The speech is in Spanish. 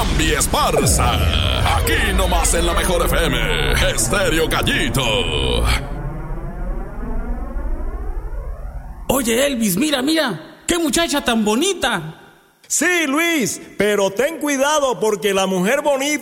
Zambi Esparza. Aquí nomás en la Mejor FM, Estéreo Gallito. Oye, Elvis, mira, qué muchacha tan bonita. Sí, Luis, pero ten cuidado porque la mujer bonita